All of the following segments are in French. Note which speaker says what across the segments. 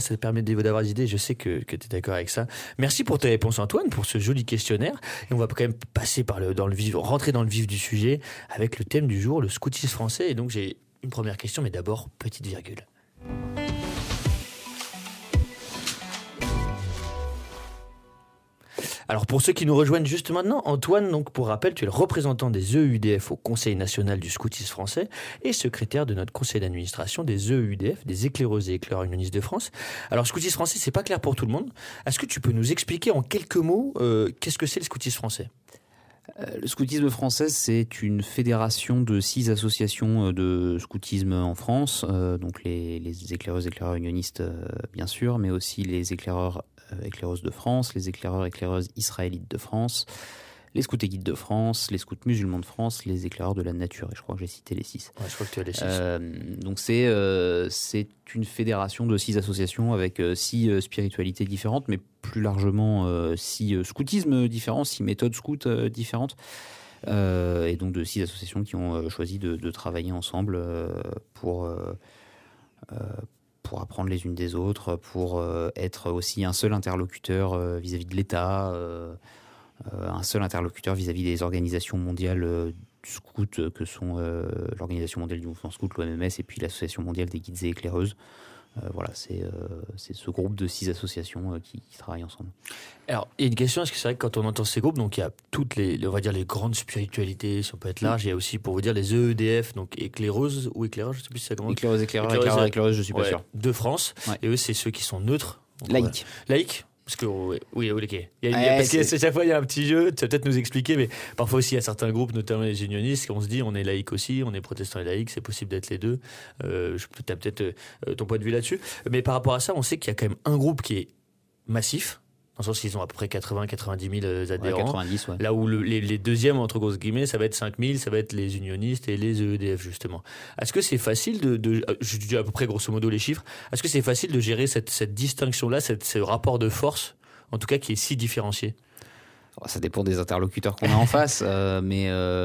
Speaker 1: Ça permet d'avoir des idées, je sais que tu es d'accord avec ça. Merci pour tes réponses Antoine, pour ce joli questionnaire. Et on va quand même passer rentrer dans le vif du sujet avec le thème du jour, le scoutisme français. Et donc j'ai une première question, mais d'abord, petite virgule. Alors pour ceux qui nous rejoignent juste maintenant, Antoine, donc pour rappel, tu es le représentant des EUDF au Conseil national du scoutisme français et secrétaire de notre conseil d'administration des EUDF, des éclaireuses et éclaireurs unionistes de France. Alors scoutisme français, c'est pas clair pour tout le monde. Est-ce que tu peux nous expliquer en quelques mots qu'est-ce que c'est le scoutisme français ?
Speaker 2: Le scoutisme français, c'est une fédération de 6 associations de scoutisme en France, donc les éclaireuses et éclaireurs unionistes bien sûr, mais aussi les éclaireuses de France, les éclaireuses israélites de France, les scouts et guides de France, les scouts musulmans de France, les éclaireurs de la nature, et je crois que j'ai cité les 6.
Speaker 1: Ouais, je crois que tu as les 6.
Speaker 2: Donc c'est une fédération de 6 associations avec 6 spiritualités différentes, mais plus largement 6 scoutismes différents, 6 méthodes scouts différentes. Et donc de 6 associations qui ont choisi de travailler ensemble pour apprendre les unes des autres, pour être aussi un seul interlocuteur vis-à-vis de l'État, un seul interlocuteur vis-à-vis des organisations mondiales du scout que sont l'Organisation mondiale du mouvement scout, l'OMMS, et puis l'Association mondiale des guides et éclaireuses. Voilà, c'est ce groupe de 6 associations qui travaillent ensemble.
Speaker 1: Alors, il y a une question, est-ce que c'est vrai que quand on entend ces groupes, donc il y a toutes on va dire les grandes spiritualités, si on peut être large, il y a aussi, pour vous dire, les EEDF, donc éclaireuses ou éclaireurs, je ne sais plus si ça commence.
Speaker 2: Éclaireuses, éclaireuses, je suis pas sûr.
Speaker 1: De France,
Speaker 2: ouais.
Speaker 1: Et eux, c'est ceux qui sont neutres.
Speaker 2: Laïques.
Speaker 1: Laïques. Parce que, oui, ok. Parce que chaque fois, il y a un petit jeu, tu vas peut-être nous expliquer, mais parfois aussi, il y a certains groupes, notamment les unionistes, on se dit, on est laïque aussi, on est protestant et laïque, c'est possible d'être les deux. Tu as peut-être ton point de vue là-dessus. Mais par rapport à ça, on sait qu'il y a quand même un groupe qui est massif, dans le sens qu'ils ont à peu près 80-90 000 adhérents.
Speaker 2: 90, ouais.
Speaker 1: Là où les deuxièmes, entre grosses guillemets, ça va être 5 000, ça va être les unionistes et les EEDF, justement. Est-ce que c'est facile je dis à peu près grosso modo les chiffres, est-ce que c'est facile de gérer cette distinction-là, ce rapport de force, en tout cas qui est si différencié?
Speaker 2: Ça dépend des interlocuteurs qu'on a en face, mais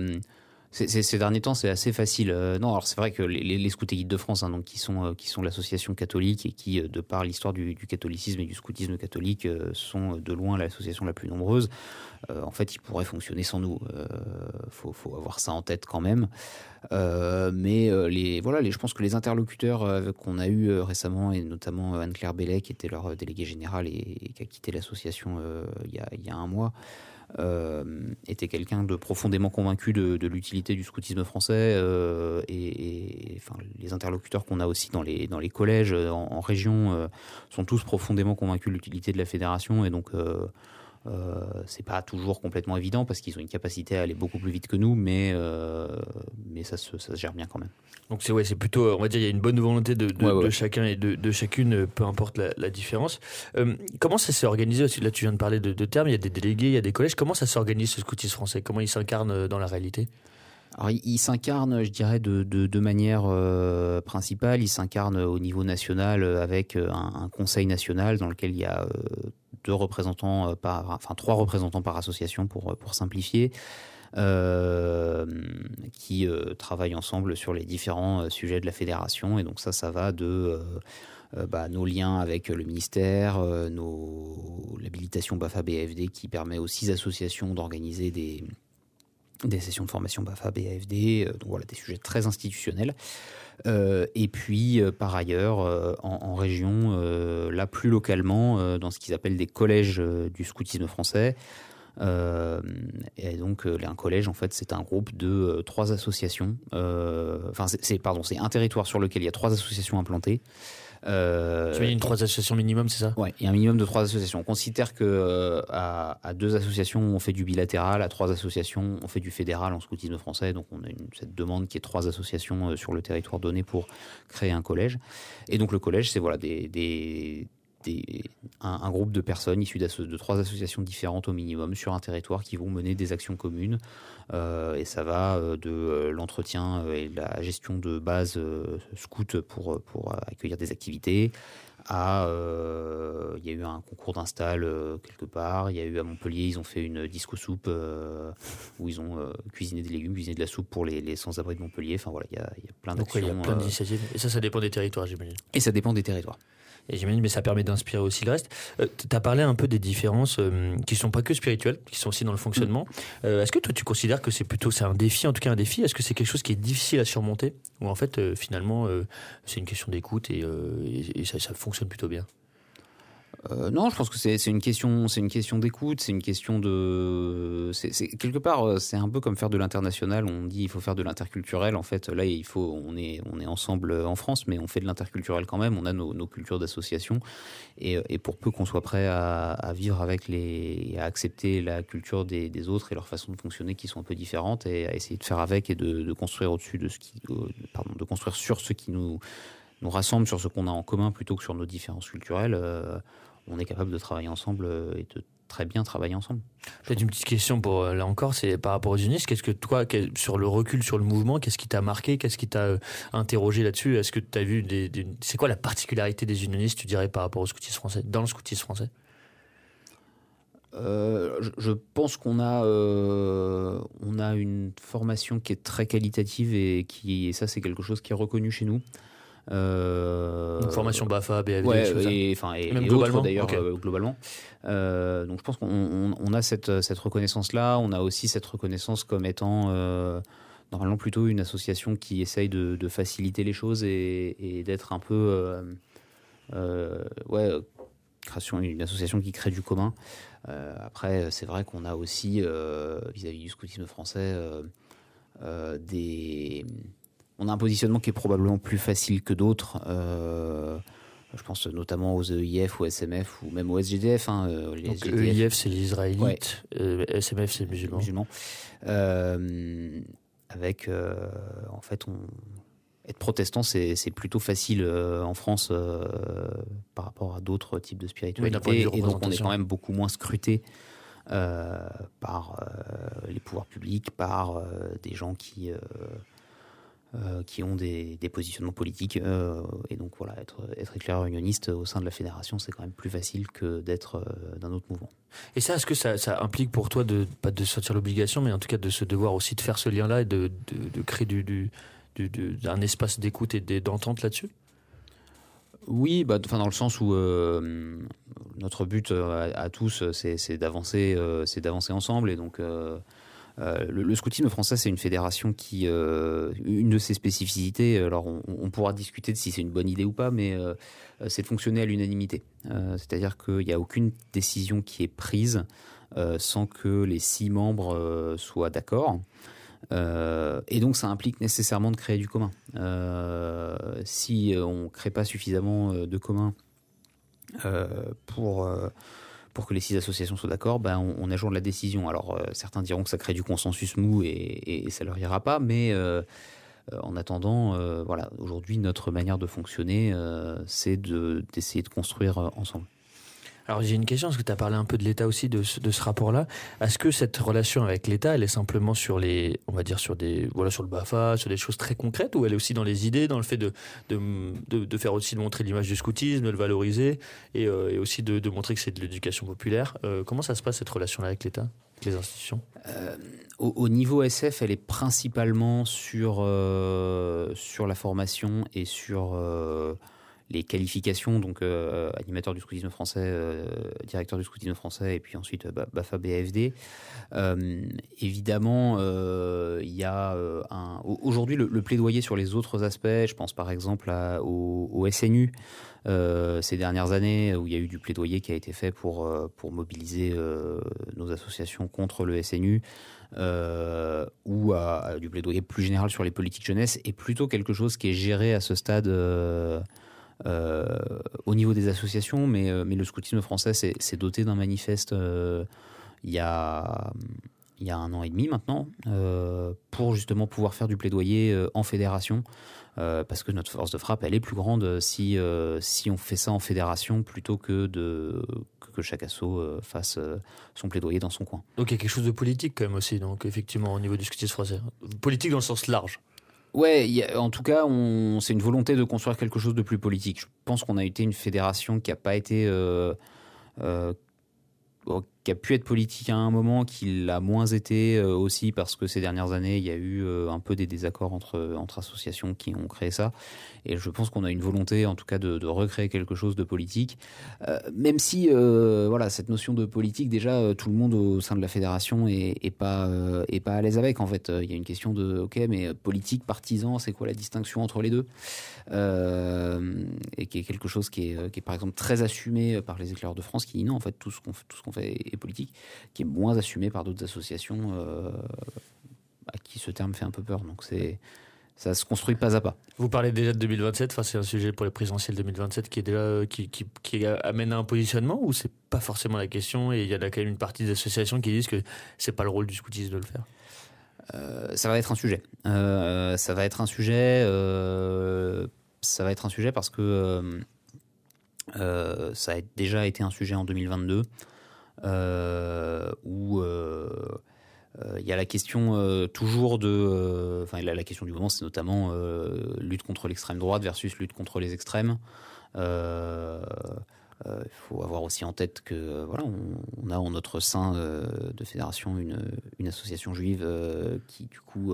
Speaker 2: ces derniers temps, c'est assez facile. Non, alors c'est vrai que les scouts et guides de France, donc qui sont l'association catholique et qui, de par l'histoire du catholicisme et du scoutisme catholique, sont de loin l'association la plus nombreuse. En fait, ils pourraient fonctionner sans nous. Faut avoir ça en tête quand même. Mais je pense que les interlocuteurs qu'on a eu récemment, et notamment Anne-Claire Bellet, qui était leur déléguée générale et qui a quitté l'association il y a un mois, était quelqu'un de profondément convaincu de l'utilité du scoutisme français, et enfin, les interlocuteurs qu'on a aussi dans les collèges en région sont tous profondément convaincus de l'utilité de la fédération, et donc c'est pas toujours complètement évident parce qu'ils ont une capacité à aller beaucoup plus vite que nous, mais ça se gère bien quand même.
Speaker 1: Donc c'est plutôt, on va dire, il y a une bonne volonté de chacun et de chacune, peu importe la différence. Comment ça s'est organisé aussi? Là, tu viens de parler de termes, il y a des délégués, il y a des collèges. Comment ça s'organise ce scoutisme français? Comment il s'incarne dans la réalité?
Speaker 2: Alors, il s'incarne, je dirais, de manière principale. Il s'incarne au niveau national avec un conseil national dans lequel il y a 3 représentants par association pour simplifier, qui travaillent ensemble sur les différents sujets de la fédération. Et donc ça va de nos liens avec le ministère, l'habilitation BAFA-BAFD qui permet aux 6 associations d'organiser des sessions de formation BAFA-BAFD, donc voilà, des sujets très institutionnels. Et puis, par ailleurs, en région, là plus localement, dans ce qu'ils appellent des collèges du scoutisme français. Et donc, un collège, en fait, c'est un groupe de 3 associations. C'est un territoire sur lequel il y a 3 associations implantées.
Speaker 1: Tu imagines 3 associations minimum, c'est ça?
Speaker 2: Ouais, il y a un minimum de 3 associations. On considère que à 2 associations, on fait du bilatéral, à 3 associations, on fait du fédéral en scoutisme français. Donc, on a cette demande qui est 3 associations sur le territoire donné pour créer un collège. Et donc, le collège, c'est voilà un groupe de personnes issues de 3 associations différentes au minimum sur un territoire qui vont mener des actions communes. Et ça va de l'entretien et de la gestion de base scout pour accueillir des activités à il y a eu un concours d'install quelque part. Il y a eu à Montpellier, ils ont fait une disco soupe où ils ont cuisiné des légumes, cuisiné de la soupe pour les sans-abri de Montpellier. Enfin voilà, il y a plein d'actions.
Speaker 1: Il y a plein d'initiatives. Et ça dépend des territoires, j'imagine.
Speaker 2: Et ça dépend des territoires.
Speaker 1: Et j'imagine, mais ça permet d'inspirer aussi le reste. Tu as parlé un peu des différences qui ne sont pas que spirituelles, qui sont aussi dans le fonctionnement. Est-ce que toi, tu considères que c'est un défi, en tout cas un défi? Est-ce que c'est quelque chose qui est difficile à surmonter? Ou en fait, finalement, c'est une question d'écoute et ça fonctionne plutôt bien?
Speaker 2: Non, je pense que c'est une question d'écoute, c'est une question de, quelque part, c'est un peu comme faire de l'international. On dit il faut faire de l'interculturel. En fait, là, on est ensemble en France, mais on fait de l'interculturel quand même. On a nos cultures d'association, et pour peu qu'on soit prêt à vivre avec à accepter la culture des autres et leur façon de fonctionner qui sont un peu différentes, et à essayer de faire avec et de construire au-dessus de de construire sur ce qui nous rassemble, sur ce qu'on a en commun plutôt que sur nos différences culturelles. On est capable de travailler ensemble et de très bien travailler ensemble.
Speaker 1: Peut-être une petite question pour là encore, c'est par rapport aux unionistes. Qu'est-ce que toi, sur le recul sur le mouvement, qu'est-ce qui t'a marqué, qu'est-ce qui t'a interrogé là-dessus? Est-ce que tu as vu c'est quoi la particularité des unionistes, tu dirais, par rapport au scoutisme français, dans le scoutisme français?
Speaker 2: Je pense qu'on a une formation qui est très qualitative et ça c'est quelque chose qui est reconnu chez nous.
Speaker 1: Une formation BAFA, BFD,
Speaker 2: et
Speaker 1: même
Speaker 2: globalement autres, d'ailleurs,
Speaker 1: okay.
Speaker 2: Globalement. Donc je pense qu'on a cette reconnaissance-là. On a aussi cette reconnaissance comme étant normalement plutôt une association qui essaye de faciliter les choses et d'être un peu une association qui crée du commun. Après, c'est vrai qu'on a aussi vis-à-vis du scoutisme français on a un positionnement qui est probablement plus facile que d'autres. Je pense notamment aux EIF, aux SMF ou même aux SGDF.
Speaker 1: Donc EIF, c'est les Israélites, SMF, c'est les musulmans.
Speaker 2: En fait, être protestant, c'est plutôt facile en France par rapport à d'autres types de spiritualité. Et donc, on est quand même beaucoup moins scruté par les pouvoirs publics, par des gens qui ont des positionnements politiques. Et donc, voilà, être éclaireur unioniste au sein de la fédération, c'est quand même plus facile que d'être d'un autre mouvement.
Speaker 1: Et ça, est-ce que ça implique pour toi, pas de sentir l'obligation, mais en tout cas de se devoir aussi de faire ce lien-là et de créer un espace d'écoute et d'entente là-dessus?
Speaker 2: Oui, dans le sens où notre but à tous, c'est d'avancer ensemble. Et donc, le scoutisme français, c'est une fédération qui, une de ses spécificités, alors on pourra discuter de si c'est une bonne idée ou pas, mais c'est de fonctionner à l'unanimité. C'est-à-dire qu'il n'y a aucune décision qui est prise sans que les 6 membres soient d'accord. Et donc ça implique nécessairement de créer du commun. Si on ne crée pas suffisamment de commun pour que les 6 associations soient d'accord, on ajourne la décision. Alors certains diront que ça crée du consensus mou et ça leur ira pas, mais en attendant, aujourd'hui notre manière de fonctionner, c'est d'essayer de construire ensemble.
Speaker 1: Alors j'ai une question, parce que tu as parlé un peu de l'État aussi, de ce rapport-là. Est-ce que cette relation avec l'État, elle est simplement sur le BAFA, sur des choses très concrètes, ou elle est aussi dans les idées, dans le fait de faire aussi, de montrer l'image du scoutisme, de le valoriser, et aussi de montrer que c'est de l'éducation populaire? Comment ça se passe, cette relation-là avec l'État, les institutions?
Speaker 2: Au niveau SF, elle est principalement sur la formation et sur les qualifications, donc animateur du scoutisme français, directeur du scoutisme français, et puis ensuite BAFA BAFD. Évidemment, il y a aujourd'hui le plaidoyer sur les autres aspects. Je pense par exemple au SNU ces dernières années, où il y a eu du plaidoyer qui a été fait pour mobiliser nos associations contre le SNU, ou du plaidoyer plus général sur les politiques jeunesse, et plutôt quelque chose qui est géré à ce stade au niveau des associations, mais le scoutisme français s'est doté d'un manifeste il y a 1 an et demi maintenant, pour justement pouvoir faire du plaidoyer en fédération, parce que notre force de frappe, elle est plus grande si on fait ça en fédération plutôt que chaque asso fasse son plaidoyer dans son coin.
Speaker 1: Donc il y a quelque chose de politique quand même aussi, donc effectivement au niveau du scoutisme français. Politique dans le sens large.
Speaker 2: Ouais, en tout cas, c'est une volonté de construire quelque chose de plus politique. Je pense qu'on a été une fédération qui n'a pas été qui a pu être politique à un moment, qui l'a moins été aussi parce que ces dernières années, il y a eu un peu des désaccords entre associations qui ont créé ça. Et je pense qu'on a une volonté, en tout cas, de recréer quelque chose de politique. Même si, voilà, cette notion de politique, déjà, tout le monde au sein de la fédération est pas à l'aise avec. En fait, il y a une question de, ok, mais politique, partisan, c'est quoi la distinction entre les deux ? Et qui est quelque chose qui est par exemple très assumé par les éclaireurs de France, qui dit non, en fait, tout ce qu'on fait est politique, qui est moins assumé par d'autres associations à qui ce terme fait un peu peur. Donc ça se construit pas à pas.
Speaker 1: Vous parlez déjà de 2027, c'est un sujet pour les présidentielles 2027 qui est déjà qui amène à un positionnement, ou c'est pas forcément la question et il y en a quand même une partie des associations qui disent que c'est pas le rôle du scoutisme de le faire?
Speaker 2: Ça va être un sujet. Ça va être un sujet. Ça va être un sujet parce que ça a déjà été un sujet en 2022 où il y a la question toujours de... la question du moment, c'est notamment lutte contre l'extrême droite versus lutte contre les extrêmes. Il faut avoir aussi en tête que voilà, on a en notre sein de fédération une association juive qui du coup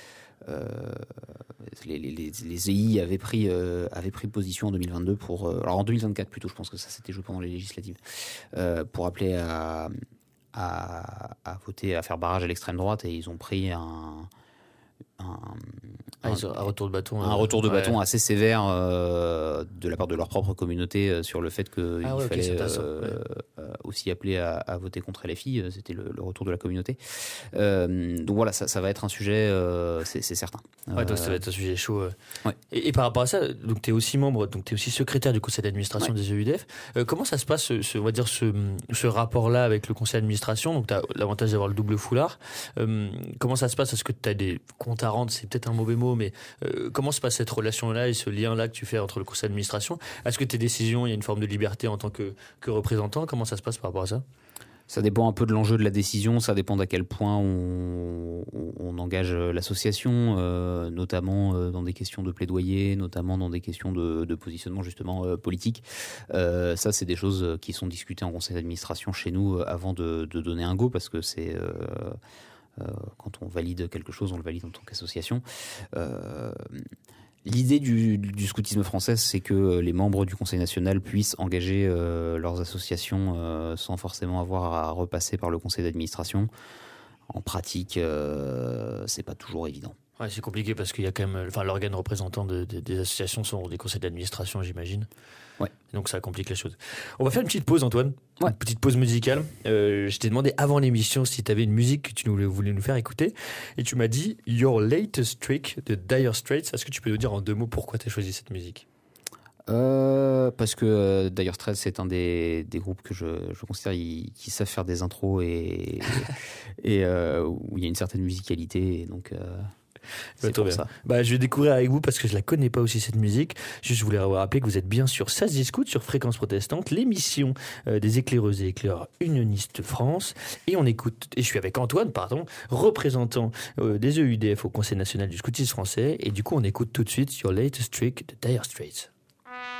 Speaker 2: les EI avaient pris position en 2022 pour alors en 2024 plutôt, je pense que ça s'était joué pendant les législatives, pour appeler à voter, à faire barrage à l'extrême droite, et ils ont pris un
Speaker 1: retour de bâton,
Speaker 2: retour de bâton assez sévère de la part de leur propre communauté sur le fait qu'il fallait aussi appeler à voter contre LFI. C'était le retour de la communauté. Donc voilà, ça va être un sujet, c'est certain.
Speaker 1: Donc ça va être un sujet chaud.
Speaker 2: Ouais.
Speaker 1: Et par rapport à ça, donc tu es aussi membre, donc tu es aussi secrétaire du conseil d'administration des EUDF. Comment ça se passe, on va dire ce rapport-là avec le conseil d'administration? Donc tu as l'avantage d'avoir le double foulard. Comment ça se passe? Est-ce que tu as des comptes à rendre? C'est peut-être un mauvais mot, mais comment se passe cette relation-là et ce lien-là que tu fais entre le conseil d'administration? Est-ce que tes décisions, il y a une forme de liberté en tant que représentant? Comment ça se passe par rapport à ça?
Speaker 2: Ça dépend un peu de l'enjeu de la décision, ça dépend d'à quel point on engage l'association, notamment dans des questions de plaidoyer, notamment dans des questions de positionnement justement politique. Ça, c'est des choses qui sont discutées en conseil d'administration chez nous avant de donner un go, parce que c'est... quand on valide quelque chose, on le valide en tant qu'association. L'idée du scoutisme français, c'est que les membres du Conseil national puissent engager leurs associations sans forcément avoir à repasser par le conseil d'administration. En pratique, c'est pas toujours évident.
Speaker 1: Ouais, c'est compliqué parce qu'il y a quand même, l'organe représentant des associations sont des conseils d'administration, j'imagine.
Speaker 2: Ouais.
Speaker 1: Donc ça complique la chose. On va faire une petite pause, Antoine.
Speaker 2: Ouais.
Speaker 1: Une petite pause musicale. Je t'ai demandé avant l'émission si tu avais une musique que tu voulais nous faire écouter. Et tu m'as dit Your Latest Trick de Dire Straits. Est-ce que tu peux nous dire en 2 mots pourquoi tu as choisi cette musique?
Speaker 2: Parce que Dire Straits, c'est un des groupes que je considère qui savent faire des intros et où il y a une certaine musicalité. Et donc... c'est pour ça.
Speaker 1: Je vais découvrir avec vous parce que je la connais pas aussi cette musique. Juste, je voulais vous rappeler que vous êtes bien sur SAS Discout, sur Fréquence Protestante, l'émission des éclaireuses et éclaireurs unionistes France. Et je suis avec Antoine, représentant des EUDF au Conseil national du scoutisme français. Et du coup, on écoute tout de suite Your Latest Trick de Dire Straits.